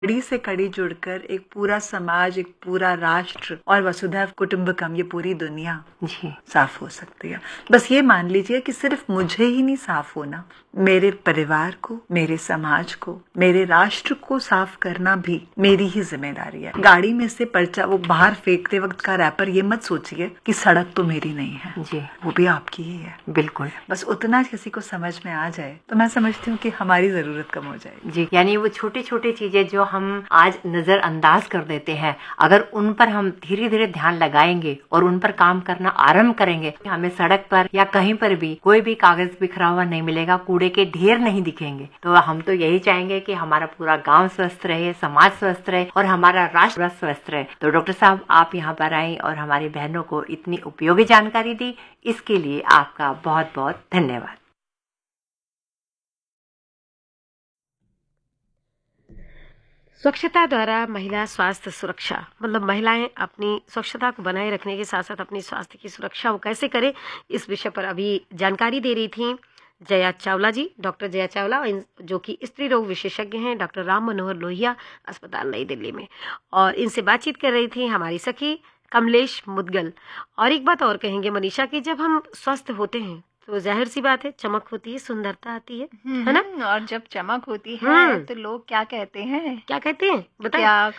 कड़ी से कड़ी जुड़कर एक पूरा समाज, एक पूरा राष्ट्र और वसुधैव कुटुंबकम, ये पूरी दुनिया जी साफ हो सकती है। बस ये मान लीजिए कि सिर्फ मुझे ही नहीं साफ होना, मेरे परिवार को, मेरे समाज को, मेरे राष्ट्र को साफ करना भी मेरी ही जिम्मेदारी है। गाड़ी में से पर्चा वो बाहर फेंकते वक्त का रैपर ये मत सोचिए कि सड़क तो मेरी नहीं है जी, वो भी आपकी ही है। बिल्कुल। बस उतना किसी को समझ में आ जाए तो मैं समझती हूँ कि हमारी जरूरत कम हो जाएगी। जी, यानी वो छोटी छोटी चीजें जो हम आज नजरअंदाज कर देते हैं, अगर उन पर हम धीरे धीरे ध्यान लगाएंगे और उन पर काम करना आरंभ करेंगे, हमें सड़क पर या कहीं पर भी कोई भी कागज बिखरा हुआ नहीं मिलेगा, कूड़े के ढेर नहीं दिखेंगे। तो हम तो यही चाहेंगे कि हमारा पूरा गांव स्वस्थ रहे, समाज स्वस्थ रहे और हमारा राष्ट्र स्वस्थ रहे। तो डॉक्टर साहब, आप यहाँ पर आए और हमारी बहनों को इतनी उपयोगी जानकारी दी, इसके लिए आपका बहुत बहुत धन्यवाद। स्वच्छता द्वारा महिला स्वास्थ्य सुरक्षा, मतलब महिलाएं अपनी स्वच्छता को बनाए रखने के साथ साथ अपनी स्वास्थ्य की सुरक्षा वो कैसे करें, इस विषय पर अभी जानकारी दे रही थी जया चावला जी, डॉक्टर जया चावला, जो कि स्त्री रोग विशेषज्ञ हैं डॉक्टर राम मनोहर लोहिया अस्पताल नई दिल्ली में। और इनसे बातचीत कर रही थी हमारी सखी कमलेश मुदगल। और एक बात और कहेंगे मनीषा की, जब हम स्वस्थ होते हैं तो जाहिर सी बात है चमक होती है, सुंदरता आती है ना। और जब चमक होती है तो लोग क्या कहते हैं, क्या कहते हैं बताएं? क्या